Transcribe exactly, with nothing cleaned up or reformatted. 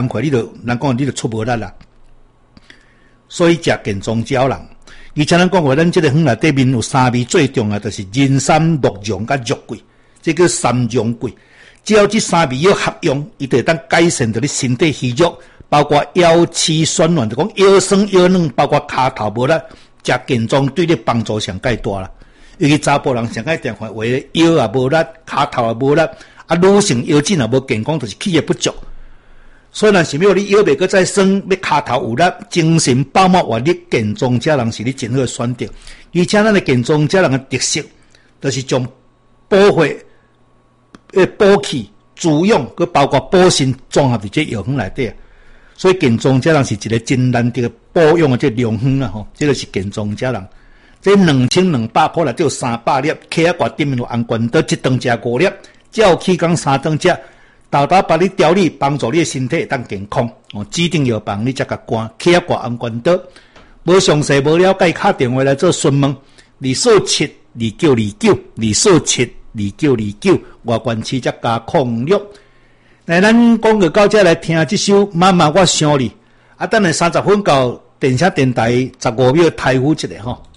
快，你就人讲你就出无力啦。所以食健壮胶囊，而且咱讲过，咱这个园内底面有三味最重要，就是人参、鹿茸甲肉桂，这叫三用桂。只要这三味药合用，伊就会当改善到你身体虚弱，包括腰膝酸软，就讲腰酸腰软，包括骹头无力，食健壮对你帮助上介大啦。尤其查甫人上介电话话腰也无力，骹头也无力，啊，女性腰颈也无健康，就是气血不足。所以，咱想要你腰袂阁再酸，要骹头有力，精神饱满活力，健壮胶囊是你真好的选择。而且，咱的健壮胶囊的特色，就是将补血、诶补气、滋养，佮包括补肾综合伫这药方内底。所以，健壮胶囊是一个真难得保养的这良方啦吼，这个是健壮胶囊。这两千两百块内底有三百粒，起啊挂顶面有红冠刀，一顿食五粒，照起讲三顿食。豆豆帮你调理，帮助你的身体当健康。哦，指定药房你才甲关，起啊挂红冠刀。无详细无了解，打电话来做询问。二四七二九二九，二四七二九二九，外观区则加控六。来，咱讲个到这来听这首《妈妈我想你》。啊，等下三十分到电车电台十五秒台呼一下吼。